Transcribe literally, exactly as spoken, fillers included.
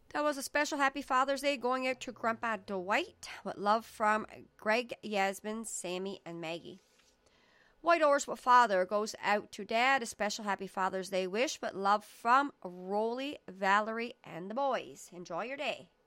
That was a special Happy Father's Day going out to Grandpa Dwight with love from Greg, Yasmin, Sammy, and Maggie. White Horse with Father goes out to Dad, a special Happy Father's Day wish with love from Rolly, Valerie, and the boys. Enjoy your day.